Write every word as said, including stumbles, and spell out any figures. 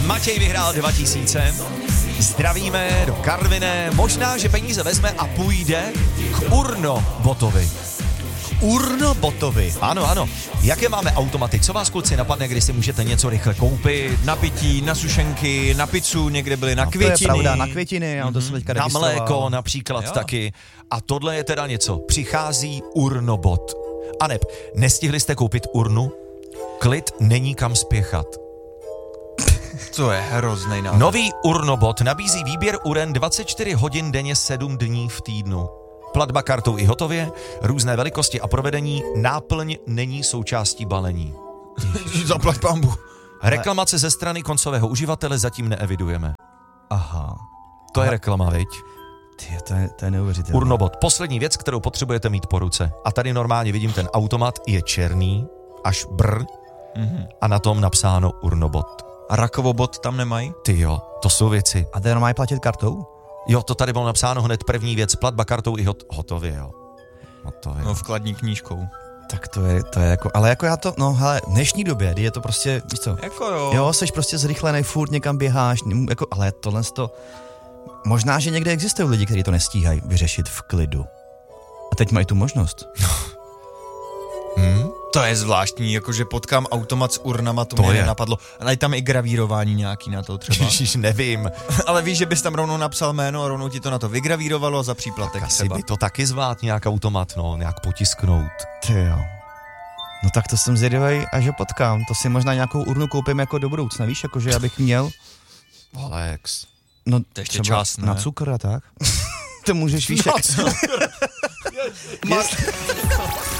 Matěj vyhrál dva tisíce. Zdravíme do Karviné. Možná, že peníze vezme a půjde k Urnobotovi. Urnobotovi. Ano, ano. Jaké máme automaty? Co vás, kluci, napadne, když si můžete něco rychle koupit? Na pití, na sušenky, na pizzu, někde byly na no, květiny. To je pravda, na květiny, já to jsem teďka Na registroval. mléko například Jo. taky. A tohle je teda něco. Přichází Urnobot. Aneb, nestihli jste koupit urnu? Klid, není kam spěchat. To je hroznej nápad. Nový Urnobot nabízí výběr uren dvacet čtyři hodin denně sedm dní v týdnu. Platba kartou i hotově, různé velikosti a provedení, náplň není součástí balení. Zaplať pambu. Reklamace ze strany koncového uživatele zatím neevidujeme. Aha. To je reklama, viď? Ty, to je, to je neuvěřitelné. Urnobot. Poslední věc, kterou potřebujete mít po ruce. A tady normálně vidím ten automat, je černý, až brr, mm-hmm. a na tom napsáno Urnobot. A rakovobot tam nemají? Ty jo, to jsou věci. A to je normálně platit kartou? Jo, to tady bylo napsáno hned první věc, platba kartou i hot, hotově, jo. Hotově. No vkladní knížkou. Tak to je, to je jako, ale jako já to, no hele, v dnešní době, kdy je to prostě, víš co? Jako jo. Jo, seš prostě zrychlenej, furt někam běháš, jako, ale tohle to, možná, že někde existují lidi, kteří to nestíhají vyřešit v klidu. A teď mají tu možnost. Hmm? To je zvláštní, jakože potkám automat s urnama, to, To mě je. nenapadlo. Ale je tam i gravírování nějaký na to třeba. Ježiš, nevím. Ale víš, že bys tam rovnou napsal jméno a rovnou ti to na to vygravírovalo za příplatek Asi třeba. by to taky zvlád nějak automat, no, nějak potisknout. Ty jo. No tak to jsem zvědavej, až ho potkám. To si možná nějakou urnu koupím jako do budoucna, víš, jakože abych měl. Alex. No To ještě třeba čas, ne? na cukr a tak. To můžeš, víš, jak...